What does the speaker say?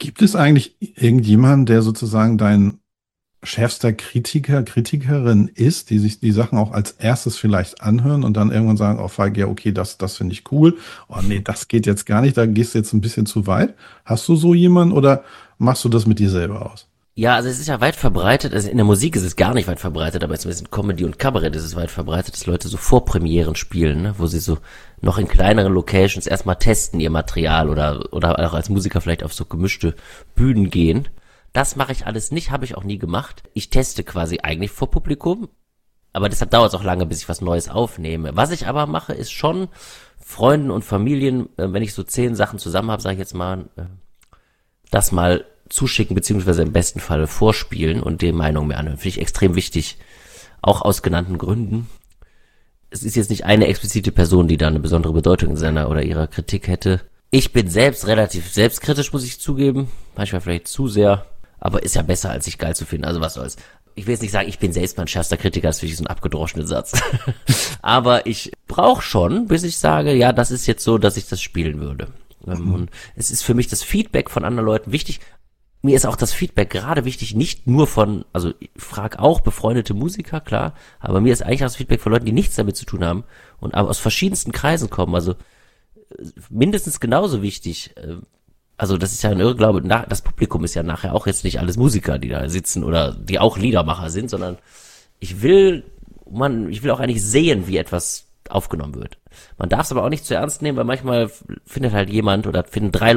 Gibt es eigentlich irgendjemanden, der sozusagen dein schärfster Kritiker, Kritikerin ist, die sich die Sachen auch als erstes vielleicht anhören und dann irgendwann sagen, oh fuck, ja, okay, das finde ich cool. Oh nee, das geht jetzt gar nicht, da gehst du jetzt ein bisschen zu weit. Hast du so jemanden oder machst du das mit dir selber aus? Ja, also es ist ja weit verbreitet, also in der Musik ist es gar nicht weit verbreitet, aber zumindest in Comedy und Kabarett ist es weit verbreitet, dass Leute so Vorpremieren spielen, ne, wo sie so noch in kleineren Locations erstmal testen ihr Material oder auch als Musiker vielleicht auf so gemischte Bühnen gehen. Das mache ich alles nicht, habe ich auch nie gemacht. Ich teste quasi eigentlich vor Publikum, aber deshalb dauert es auch lange, bis ich was Neues aufnehme. Was ich aber mache, ist schon Freunden und Familien, wenn ich so 10 Sachen zusammen habe, sage ich jetzt mal, das mal zuschicken, beziehungsweise im besten Fall vorspielen und die Meinung mir anhören. Finde ich extrem wichtig, auch aus genannten Gründen. Es ist jetzt nicht eine explizite Person, die da eine besondere Bedeutung in seiner oder ihrer Kritik hätte. Ich bin selbst relativ selbstkritisch, muss ich zugeben. Manchmal vielleicht zu sehr, aber ist ja besser, als sich geil zu finden. Also was soll's. Ich will jetzt nicht sagen, ich bin selbst mein schärfster Kritiker, das ist wirklich so ein abgedroschener Satz. Aber ich brauche schon, bis ich sage, ja, das ist jetzt so, dass ich das spielen würde. Und es ist für mich das Feedback von anderen Leuten wichtig. Mir ist auch das Feedback gerade wichtig, nicht nur von, also ich frage auch befreundete Musiker, klar, aber mir ist eigentlich auch das Feedback von Leuten, die nichts damit zu tun haben und aber aus verschiedensten Kreisen kommen, also mindestens genauso wichtig. Also das ist ja ein Irrglaube, das Publikum ist ja nachher auch jetzt nicht alles Musiker, die da sitzen oder die auch Liedermacher sind, sondern ich will auch eigentlich sehen, wie etwas aufgenommen wird. Man darf es aber auch nicht zu ernst nehmen, weil manchmal findet halt jemand oder finden 3